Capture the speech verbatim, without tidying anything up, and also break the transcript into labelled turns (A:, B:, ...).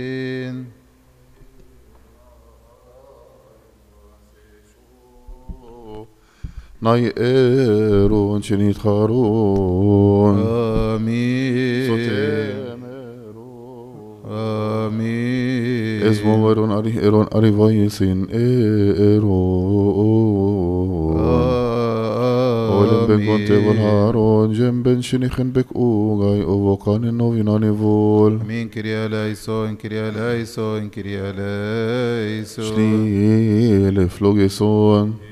A: ناي ايرون شنيت خارون
B: آمين آمين
A: اسمو ويرون أري إيرون أري فايسين إيرون أولم بن كنت والهارون جنبن شنيخن بك أوغاي أوغان النوفيناني فول
B: آمين كريا لايسون كريا لايسون كريا لايسون
A: شليل فلوغيسون